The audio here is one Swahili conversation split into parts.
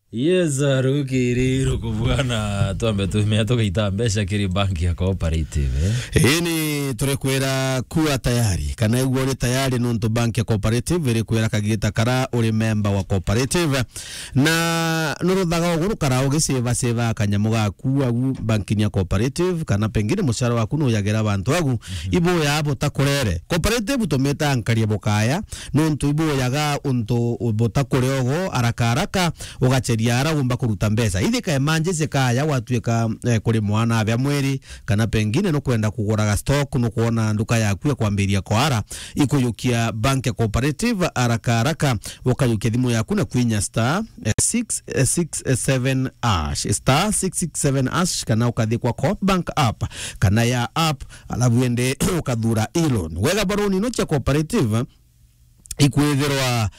Yes, rukiri rukubwana tuambe tumia tukaita mbesha kiri banki ya cooperative. Ini turekwera kuwa tayari kana igwo ri tayari nonto banki ya cooperative ri kwera kagita kara uri member wa cooperative na nuruthaga oguru kara ugiseva kanyamu gaku agu banki ya cooperative kana pengine mushara waku no yagera bantu agu ibo yabo takurere cooperative tumeta ankaria bokaya nonto ibo yaga unto botakureogo arakaraka ugacheria umba kuruta mbesa ithi ka emergency kaya watuika kuri mwana abya mweri kana pengine no kwenda kugura stock no kuona nduka yaku kwambiria kwara ikuyukia bank ya cooperative arakaraka ukayukia thimu yaku na kwinya star 667 ash star 667 kana ukathi kwa Coop Bank app kana ya app alafu ende ukathura elon wega baroni no cha cooperative ikwetherwa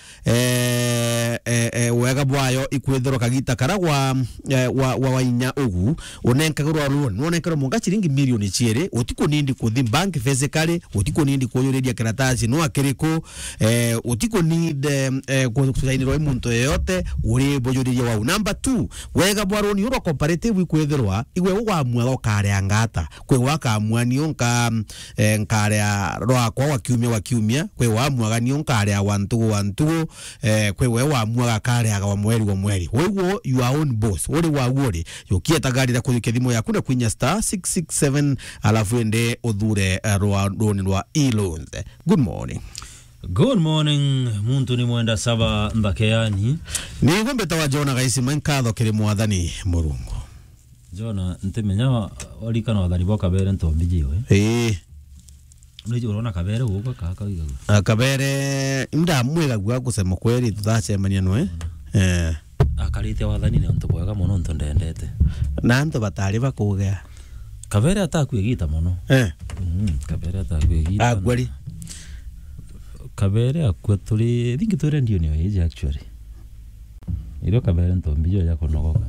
wega bwayo ikwetherwa kagita kara wa inya ugu unenkagurwa loan unenkagurwa munga chiringi milioni chiere utiko nindi kuthi bank physically utiko nindi kuyoredia karatasi no akiriko utiko need kusainirwa muntu yote uri boyoredia wa number 2 wega bwaroni uro cooperative ikwetherwa igwe ugwamwa okare angata kwe wakamwanio nka nkare rwa kwa wakiumia kwe wamwaganio nkare ya wantu kwe wewa mwaga kare aga wa mweri wewo you are own boss uri waguri yokieta gari la kuyuke thimo yaku na kwinya star 667 alafu ende udhure rwa e-loans. Good morning muntu ni mwenda saba mbakeani ni ngombe tawa Jona gaisi mankatho kiri mwathani murungu Jona ntimenya walikana wathani boka bere ntombijiwe Ndio unaona kabere huko kaka hiyo. Kabere nda mwega gwa kusema kweli tutacemania nwe. Akalite wathani ne nto kwega muno nto ndendete. Na nto batari bakugea. Kabere atakwigita muno. Kabere atakwigita. Agwari. Kabere akweturi thingi tore ndio niyo age actually. Ilo kabere nto mbijo ya konogoka.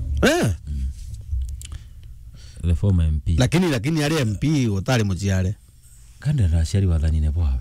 The former MP. Lakini ali MP utari mujiare. Kanda rashari wathani ne bwawe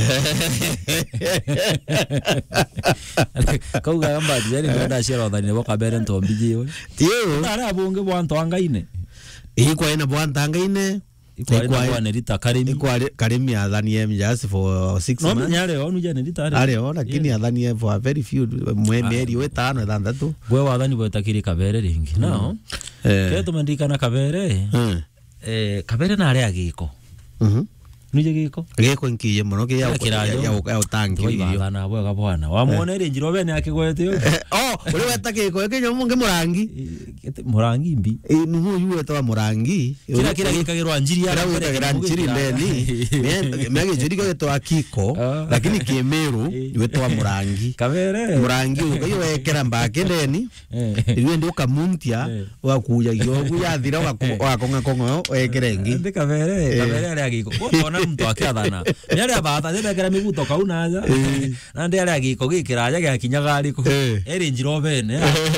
kauga gamba jeri nda shara wathani ne bokabere ntombijiwe tiyo ara bunge bwanto angaine ikwa ina bwanta angaine ikwa ina rita karimi athani em just for 6 months no nyare onu jane rita are lakini athani for very few mweri wetano thandatu gwe wathani botakiri kabere ringi no keto mandikana kabere kabere na are agiko nije giko nkiye muno ke ya utangi bana bwega bwana wamuone ri njiro bene akigwete uri wetake ke nyomo nge murangi mbi nuhu yuwe tawa murangi kira gikagirwa njiri ya njiri ndeni mege njiri ko to akiko lakini kimeru wetwa murangi kabere murangi uyo wekera mbake ndeni iwe ndi ukamuntia wakuya yogu yathira wakonga kongo wekerengi ndi kabere ari agiko ona mtu akiathana yale abatha thebekera miguto kauna aja na ndi ari agiko gikiraja gya kinyagali ko eri njiro bene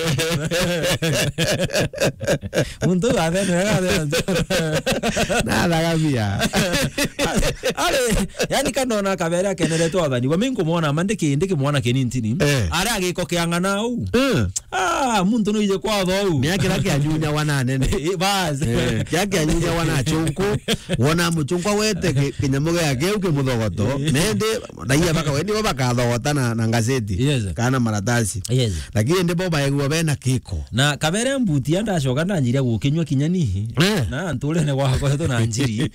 muntu avene na gavia ale yani kanona kabere akenere to athani wa mingu muona mandiki ndiki muona kenintini ari agiko kiangana u muntu no ije kwa tho ni akira kianyunya wanane bas yake anyunya wana chunku wona muchungwa wete kinyamuge yake uke muthogoto nende daia baka wendi bakathogota na gazeti kana maratasi lakini ndipo baegwa bena kiko na kabere mbuti anda shoka ndanjiria gukinywa kinyani na ntule ne gwako to na njiri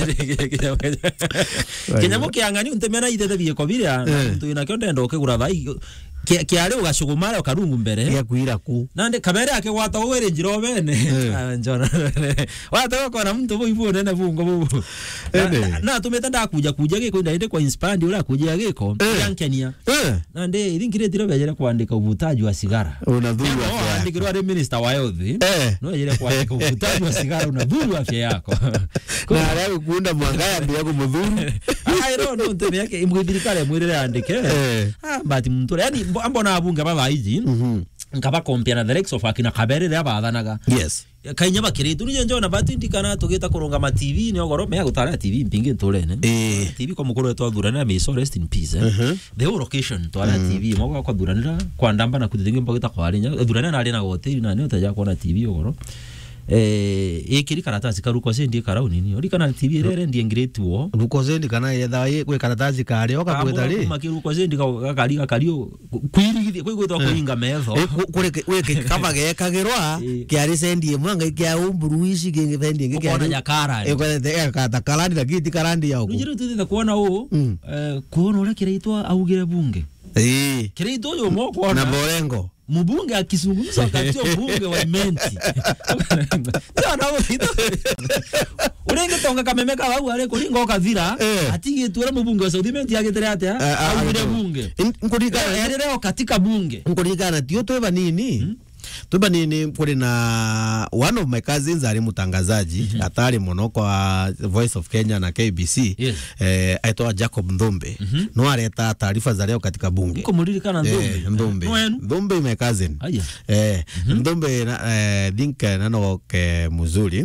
kinyamuke angani untemena itete bieko biria ntu inakyo ndendo ukigura thai kiare ugashugumara ukarungu mbere ya kuira ku nande kabere yake gwata were njiro bene njona wata ko na mtu boibu nene bungo bubu na tumeta ndakuja giko ndaende kwa inspire ura kuja giko yankenia nande ithingire tiro bejere kuandika ubutaji wa sigara unadhuru afya andikirwa ari minister wa health no yere kuandika ubutaji wa sigara unadhuru afya yako na leo kuunda mwangaya ndio kumudhuru airo no ntene yake imwibirikale mwirere andike but mtu yani ambona abunga baba iji nkaba compare na the likes of akina kabere ya bathanaga kainya bakiritu ni njona batindikana tugita kurunga ma TV ni ogoro me gutara TV mpingi turene TV kwa mukuru wetu athurana me so rest in peace the whole occasion twara TV mogo kwa thuranira kwa ndamba na kuthingi mbogita kwa arinya thurana na ari na hoteli na ni utaja kuona TV ogoro ikiri karatasi karuko sendi karauni ni ori kana TV rere ndi ngretwo ruko sendi kana yetha kwe karatasi kare oka kweta ri makiruko sendi ka kario kwirigithie kwe gwetwa kuinga metho kure weke kama gekagirwa kiari sendi mwanga kia umburu ici ngethendi ngeke kuona yakara ekwete kata kalandi na kiti kalandi yako nijiro tutitha kuona kuona ule kireitwa augire bunge kireitwa yo moko na Borengo mbunge akizungumza wakati mbunge wa imenti sana urenge tonga kamemeka wau ale kuringo kavira atige tuera mbunge wa South imenti yagetere atia au ile bunge nkurika leo katika bunge nkurika tio tweba nini tuba nini kuri na one of my cousins ari mutangazaji atari muno kwa Voice of Kenya na KBC aitwa Jacob Ndumbe no areta taarifa za leo katika bunge uko muririkana Ndumbe my cousin Ndumbe dinka nano ke muzuri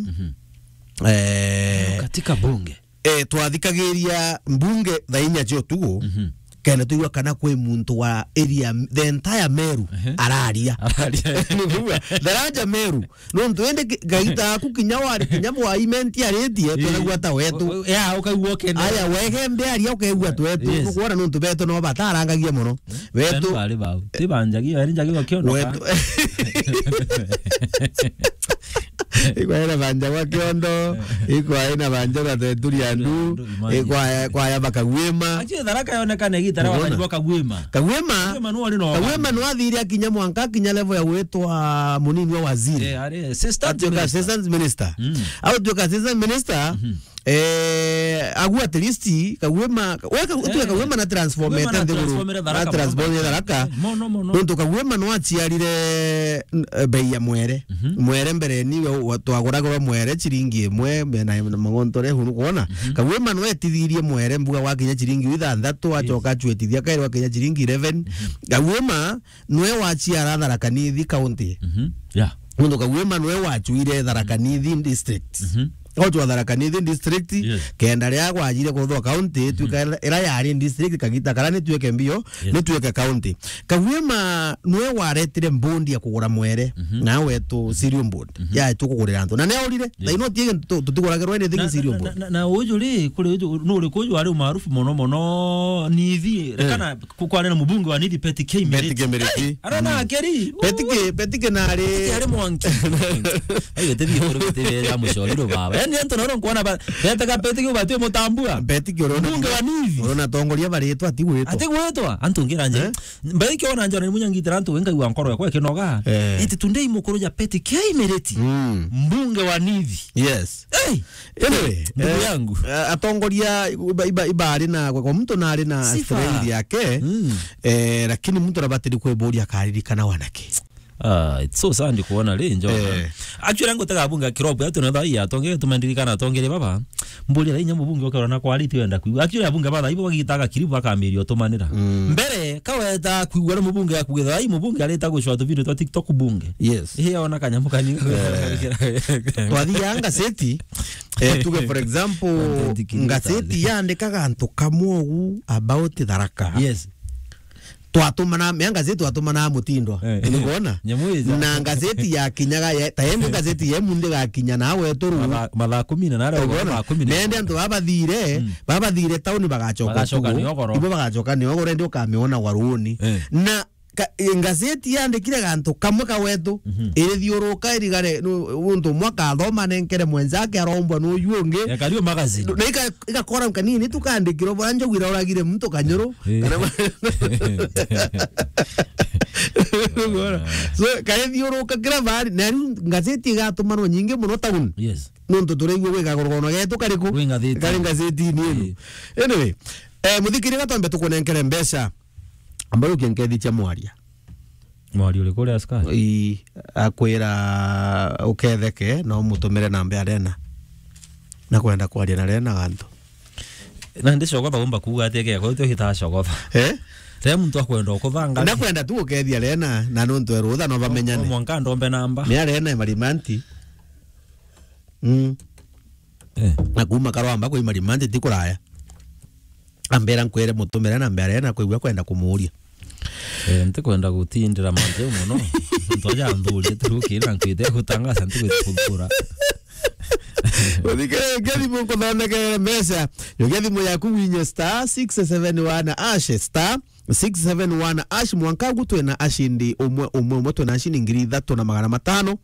katika bunge twathikagiria mbunge thainya jo tugo kana tuwa kana kwe muntu wa area the entire Meru araria daraja Meru no twende gaita ku kinyawari kinyamu wa imenti aretie twagwata wetu ya ukaigwo kende aya wege mbe aria ukaigwa twetu kuona no tubeto no batarangagia muno wetu bali bau tibanjagia erinjagia kiondo wetu ikwaena banja wa kiondo ikwaena banja wa teturiandu ikwaya bakagwema aje tharaka yonekane gitara wakanywa kagwema no athiri akinya mwanka akinya level ya wetwa munini wa waziri assistant minister au tuka assistant minister agu at least kagwema weka utuka kagwema na transformator na transformer daraka ndo kagwema no aciarire bei ya mwere mbere niwe twaguragwa mwere chiringi imwe na magontore hunu kuona kagwema no etithirie mwere mbuga wakinya chiringi 6 acoka chwetithia kairwa kinya chiringi 11 kagwema noe waciara Tharaka-Nithi county ndo kagwema noe wachuire Tharaka-Nithi district Ojo Tharaka-Nithi district kenda ria gwajire kuthwa county tuka era yari district kagita karani tuweke mbio ni tuweke county kagwema nwe waretire mbondi ya kugura mwere na wetu serial board ya tukugurira antu na ne orire thaino tiege tutiguragirwa ni thing serial board na uju ri kuri uju no ri kuju ari maarufu mono nithi kana kukwana na mbunge wa Nithi Petty Kemereti arona akeri Petty na ari mwanki ayo tebi kuri tebi ya mushoriro baba ni ento noro kuona ba betaka Petty batwe mutambua Petty urona mbunge wa Nithi urona tongoria baretwa atigwetwa antungira nje mbaiki ona njora ni munyangitira antu wenga iwa nkoro yakwe kinoga iti tundei mukuru ya Petty Kemereti mbunge wa Nithi anyway ndugu yangu atongoria ibari na kwa mtu na ari na strength yake lakini mtu rabatiri kweburia karirikana wanake it's so sad kuona lenjo actually ngo taka bunga kiropo yato na thai atongere tumandirikana tongere baba mbuli ra inyambo bunge okorona quality wenda ku actually bunga baba ibo gitaka kiribu akamirio tumanira mbere kaweta kuigwa mubunge yakugitha thai mubunge areta gushwa tu video twa TikTok bunge ona kanyamu kani twathia ngaseti tuge for example ngaseti yandikaga antu kamwogu about Tharaka twatumana gazeti twatumana mutindwa nikuona na gazeti ya kinyaga ya taembe gazeti ya munde ga kinya nawe turu mathaa 10 na nare mathaa 10 nende antu babathire tauni bagacoka ibo bagacoka ni ogore ndio kamiona waruni na gazeti yandikire gantu kamwe ka wetu irithiuruka irigare untu mwaka thoma nenkere mwenzake arombwa no yuonge yakario magazine ikakora kanini tukandikiro banjo gwira uragire mtu kanyoro so kaithiuruka kira bari na gazeti gatumanwo nyingi muno taun nuntu tureigwe gwika gorgono getu kariku kari gazeti ni anyway muthikiri gatombe tukunenkere mbesha ambayo kenkethi cha mwaria ule kule askari akwira uketheke no mutumire namba arena na kwenda kwaria na rena gantu na ndicogotha gumba kuga ateke ko tio hitacogotha te muntu akwenda ukuthanga na kwenda tu ukethia rena na nuntu erutha no bamenyane mwanka ndombe namba ni arena marimanti na kuma karwamba kwa imarimante tikuraya ambera nkwere mutumira na mbere na kwigwa kwenda kumuria ntikwenda gutindira manje muno ntoja nduri turukira nkwite gutangaza ntikwikura Odike gedi mu kodoneke mesa yo gedi mu yakuwinya star 671 ash star 671 ash mwanka gutwe na ashindi umwe moto na ashindi ngiri 3,500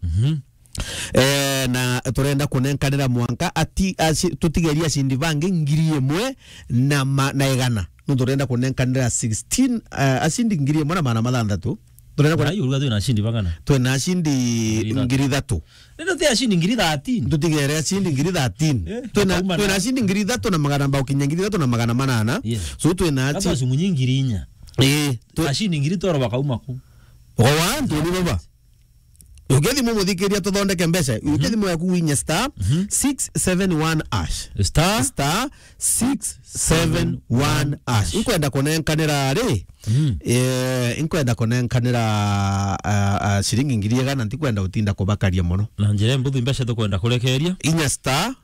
na turenda kunenkanira mwanka ati tutigeria ashindi bange ngiri 1 na igana no turenda kunenkanira 16 ashindi ngiri 1,600 turenda kuna yuruga tu na ashindi bangana tu na ashindi ngiri 3 ndio te ashindi ngiri 13 tutigere ashindi ngiri 13 tu na ashindi ngiri 3 na magana mbao kinya ngiri 3 na magana 8 so tu na ati asu munyingiri nya tu ashindi ngiri 3 bakauma ku wantu ni baba ugedi mu mudhikiria tuthondeke mbeca ugedi mu yakuwinya star 671 ash star 671 ash inkwenda kunenkanira ri inkwenda kunenkanira shiringi ngiri igana ntikwenda utinda kubakaria muno na njire mbuthu mbeca tukwenda kurekeria inya star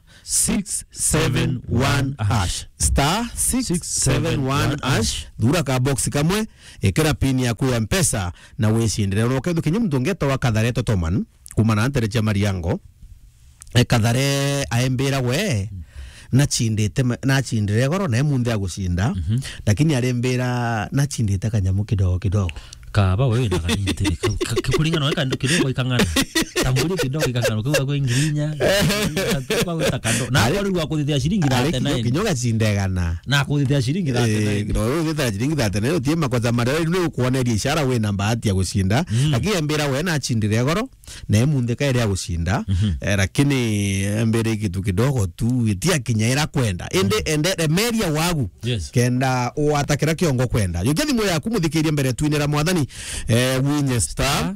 671 hash star 671 hash dura ka box kamwe ekera pin yaku ya mpesa na weshindire rokethu kinyi mtungeta wa Kathare Totoman kumana antere cha Mariango Kathare aembera we na chindire goro na munde agushinda lakini arembera na chindite kanyamu kidogo kaba wewe na kanite kulinga na kando kidogo ikangana tambuli kidogo ikangana kwa ingirinya kwa utakando na wali wa kuthithia shilingi 39 kinyoga chindegana na kuthithia shilingi 39 kidogo kuthithia shilingi 39 tiema kwa zamara ni kuoneria ishara we na bahati ya gushinda lakini ambira we na chindire goro na munde kaire ya gushinda lakini ambere kitu kidogo tu itia kinyaira kwenda ende meria wagu kenda uatakira kiongo kwenda yogethi moya yakumuthikiria mbere twinira mwathani winye star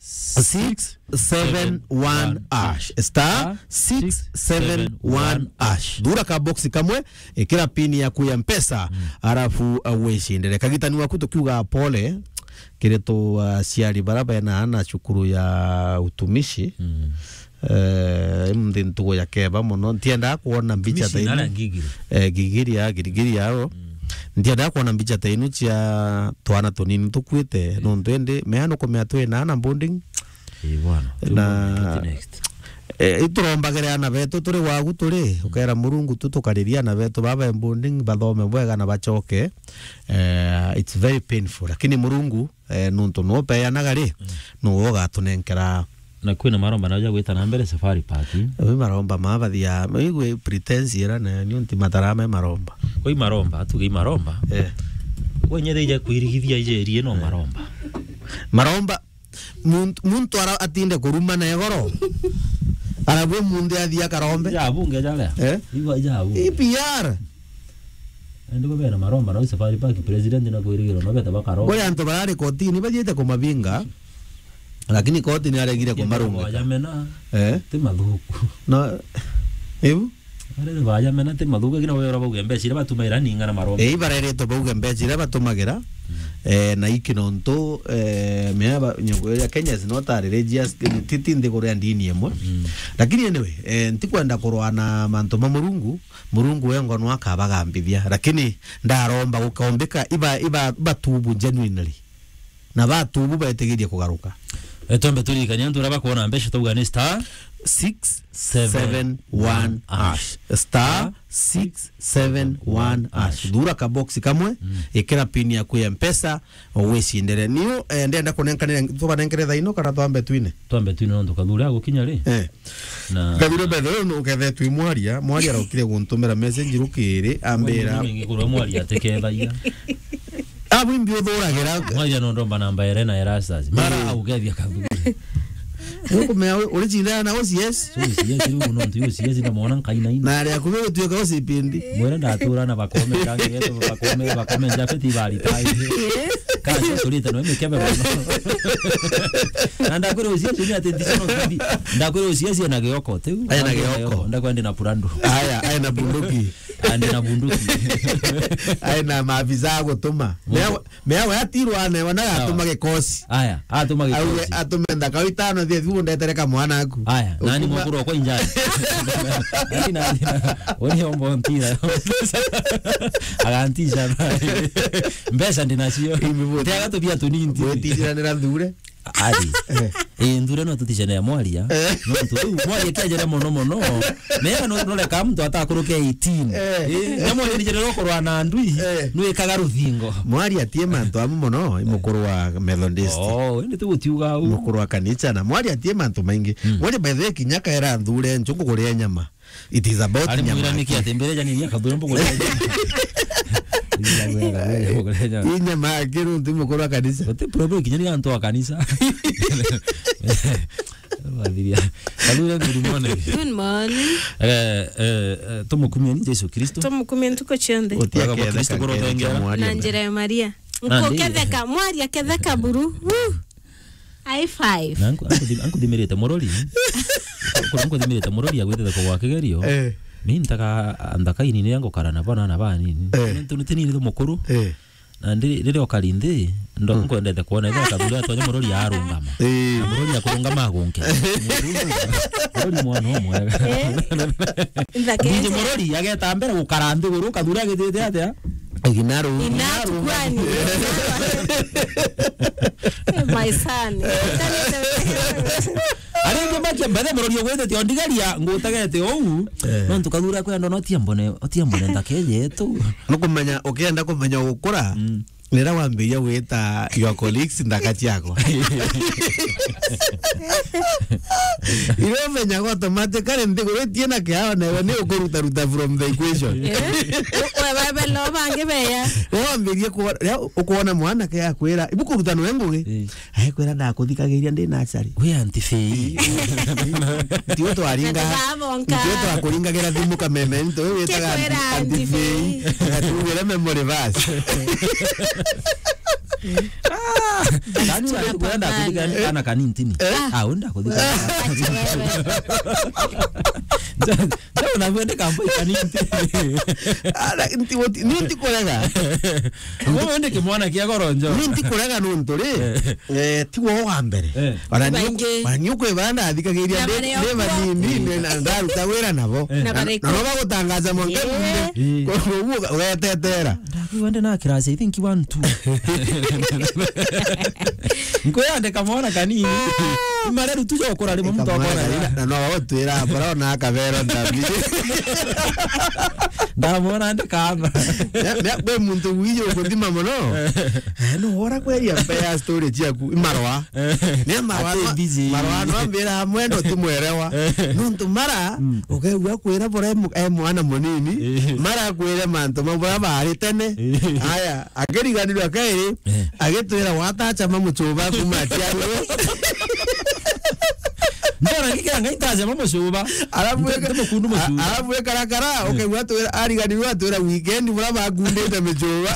671 ash star 671 ash dura ka box kamwe ikira pini ya kuya mpesa arafu weshindire kagitani waku tukiuga pole kireto siari baraba na shukuru ya utumishi mndintugo ya keba muno ntienda kuona mbicha taino gigiri yao ndienda kuona mbicha taino cia twana tonini tukwite no ndende meano komea twena na bonding bwana na iturombagira na beto turi wagu turi ukera murungu tutukariria na beto baba bonding bathome bwega na bachoke it's very painful lakini murungu nuntu no pe yanagari no woga tunenkera na kwina maromba na gwita na mbere safari party maromba mabathia igwe pretense era na nyunti matarama maromba koi maromba tugi maromba wenye deja kuirigithia ijerie no maromba muntu ara atinde kuruma na egoro arabwe munde athia karombe ya bunge jale iwa jabu IPR ndiko bena maromba na safari party president na kuirigira no beta bakaromba boya anto barari kotini bajete kumabinga lakini koti ni aregire kwa marungu wajamena te madhuku na ebu ale wajamena te madhuku kina wewe rabuge mbecire batumaira ninga na maromba barere to buge mbecire batumagira na ikinonto meaba nyoko ya Kenya zinota religious titinde gore ndini yemwe lakini anyway ntikwenda kurwana manto mamurungu murungu wengo no akabagambithia lakini ndaromba gukaombeka iba batubu genuinely na batubu bategerie kugaruka etombe turikanya nturaba kuona mbesha tuga ni star 671 ash star 671 ash dura ka box kamwe ikira pini ya kuya mpesa oweshindere niyo ndenda kunenkanira tuba nenkereza ino kana twambe twine ndo kadura gukinya ri na kabiro bedo no kethe twi mwaria rokire guntumira message rukire ambera ngikuru mwaria tekethaia abimbi uthuragira mwaria no ndomba namba Elena Erastus mara augethia kadura Nuko me original na OCS no OCS na mona kaina ina na ya kubego tuyoka osipindi mwera ndatura na bakome kange yeto bakome njafeti bali tai kazi solita no mekebe bono anda kure OCS ni atendisano bibi ndakure OCS na geoko tu aya na geoko ndakwende na purando aya na bunduki ande na bunduki aina maafisa gutuma meawa yatirwa ne wana atuma gikosi aya atuma gikosi atume ndaka itano thie thiu ndetereka mwana aku aya nani mukuru kwa injani nani oni ombontia agantisha mbesa ndinacio tega tubia tunindi wetiranira ndure ari ndure no tutijana ya mwalia no tu mwalia kiajera mono mega no leka mtu atakuruke 18 namo ni jere rokorwa na ndui nwe kagaruthingo mwalia tie mantu amu mono imukuru wa Methodist ndi tu utiuga u mukuru wa kanitha na mwalia tie mantu maingi wale bethe kinyaka era ndure nchuku kuria nyama it is about nyama ali mwira niki atembere jani ya kabura mpo kuria nyama akiru ndi mukuru wa kanitha ote problem kinyani anto wa kanisa Wadiria. Kalula ngurumone. Good morning. Tumukumia ni Yesu Kristo. Tumukumia tuko chende. Otiaga kwa Kristo goro tengera. Na njira ya Maria. Nkoketheka mwaria ketheka buru. High five. Nangu dimerete moroli. Nangu dimerete moroli ya gwethe kwa kigerio. Mimi ndaka ini yango karana bana na bani. Tunitini ni mukuru. Ndire okalinde ndo nkwendete kuona ida kabila tonye moroli ya arungama moroli ya kurungama agunke moroli mwana omwega ndi moroli yageta mbere gukarande guru kadura gitete atia Iginaru kwani my son arenge makia mbere moroli gwete ti ondigaria ngutagete ou no tukadura kwenda no tiambone ndakeje tu nukumenya ukienda kumenya gukura nira wambiria wita your colleagues ndakati yako ile menya go automatically ndigure tiena kiao na ni ukuruta from the equation wewe lo bange beya wambiria ukuona mwana ke akwira ibukuruta no engugi akwira ndakuthikagiria ndi nursery we antifei tio to aringa tio to akuringagira thimu kamemento we witaga antifei atugire memory verse Dani wenda kudiga ana kanintini unda kudiga Ndio na wende kampo kanintini ala nti kolega wende kimwana kia goronjo nti kolega nuntori tiwo wa mbere bananyuko banda athikagiria neva nini na ndaru tawira nabo no bagutangaza monge ko wetetera wende na kirasi I think 1 2 Nkoyande kamona kanini Imareru tujo okora limo mtu akora na no otwira bara na akavero ndabi ndamona ande kama be muntu wiyo kuthima muno no ora kweri ya story chiaku imarwa ne marwa no mbira mwendo timwerewa nuntu mara ukegwa kwira bora mwana munini mara kwira manto mabora bari tene aya ageriganirwa kairi agetwira watacha mamuchuba kumatia ndora kikira ngaitaje mamuchuba arabu karakara ukegwa twira ariganirwa twira weekend bora bagundete mechuba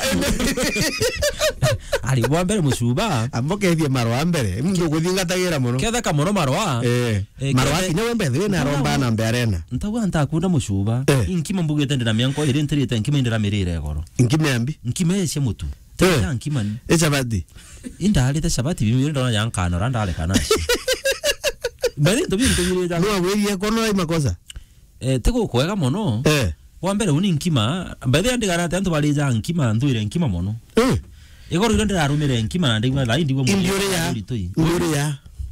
ali bwa mbere muchuba amboke thie marwa mbere mundu guthingatagira muno ketha kamoro marwa marwa kinya wembe thwe na romba na mberena ntawa ntakunda muchuba inkima mbugete ndina mianko ire ntirite inkima indira mirire goro inkima ambi inkima ese mutu tya inkima ni echabati indali te sabati bimire ndona yankana randale kana bali ndo bimire ja no werie kono imakosa teko kwega mono wa mbere uni inkima bali andigana tantu bali ja inkima nduire inkima mono igoro ndo ndarumire inkima na ndigwa la ndigwa ngure ya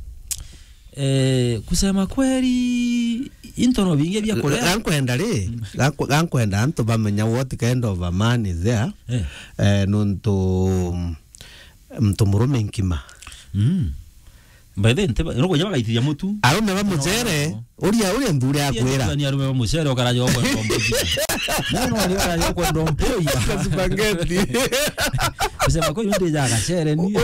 kusema kweli intono binge bya kole gankwenda ri gankwenda antu bamenya what kind of a man is there nuntu mtu murume inkima Baide nteba no kujaba gaitiria mutu arume bamucere uria ndure akwira ni arume bamucere okarajo kwa ndomboji no ali okarajo kwa ndomboji spaghetti kusema ko yunde ja gacere ni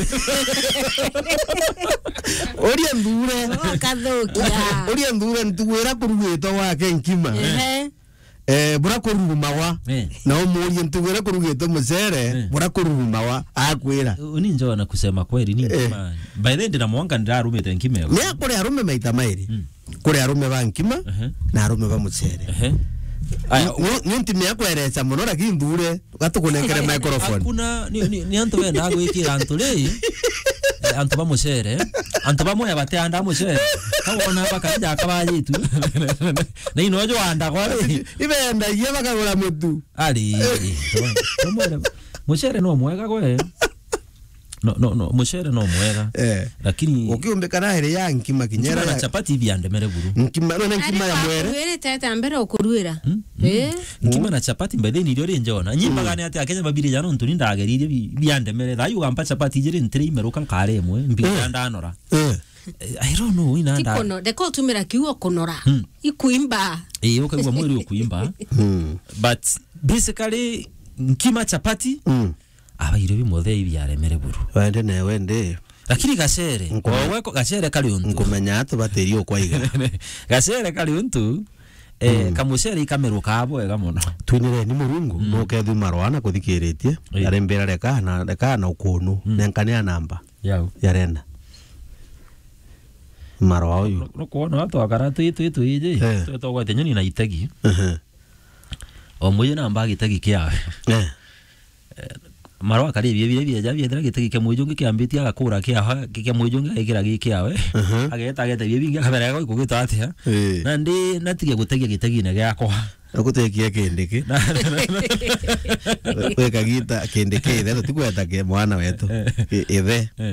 uria ndure kadhokia uria ndure ntuwira kurugito wake inkima bura kururumawa na umurie ntuwira kurugito mucere bura kururumawa akwira uni njona kusema kweli ni inkima baide ndira mwanga ndarumite inkima ne kuri arume maita mairi kuri arume ba inkima na arume ba mucere ni ntime yakwerecha muno lakini ndure gatukunengere microphone hakuna ni antu benda gwikira antu ri antu ba mucere antu ba moya bateanda mucere kabona bakaja akabayitu na inojo anda kwari ibenda ye bakagura mutu ali mucere no mwega gwe no mucere no mwega lakini ukiumbekana here ya nkima kinyera na chapati biandemere buru nkima no nkima ya mwere were tata mbere okuruira nkima na chapati mbede ni ryo rinjona nyimbagane ati akenya babiri jano ntuni ndageririe biandemere thayu gampa chapati jiri ntiri imeruka nkare mwe mbira ndanora I don't know inanda tikono deko tumira kiuo konora ikuimba ukagwa mwiri ukuimba but basically nkima chapati abairo bimothe ibiaremere buru wende ne wende lakini gacere weko gacere kali untu nkumenya atu bateri okwaiga gacere kali untu kamucere ikameruka abo ega muno twinire ni murungu no kethu marwana kuthikiritie arembera reka na ukunu nenkania namba yao yarenda marwa uyu no kuona watu akaratu itu ije twetogwa tenyoni na itegi omuye namba gitegi kiawe marwa kari bie jabi gitegi ke mujungi kiambitia agakura kiaha ke mujungi agikira gikiawe ageta bie bingi kabere go ikugita atia na ndi natige gutegia gitegi ne gyakwa akutekia kindiki weka gita kindiki ithe tukweta ke mwana wetu ithe